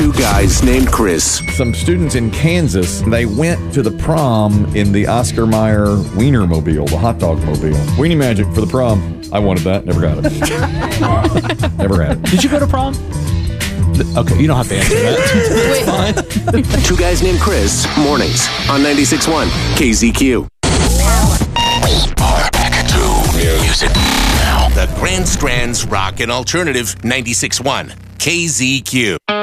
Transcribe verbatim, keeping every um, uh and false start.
Two guys named Chris. Some students in Kansas, they went to the prom in the Oscar Mayer Wiener Mobile, the hot dog mobile. Weenie Magic for the prom. I wanted that. Never got it. Never had it. Did you go to prom? Okay, you don't have to answer that. It's fine. Two guys named Chris. Mornings on ninety-six point one K Z Q. Are back to music now. The Grand Strand's Rock and Alternative ninety-six point one K Z Q.